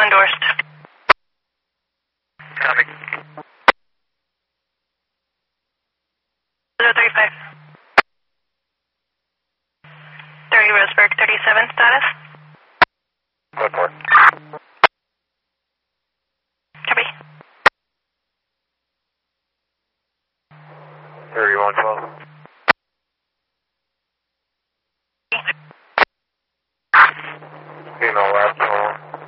endorsed. Copy. 035. 30 Roseburg, 37 status. Code 4. Copy. 3112.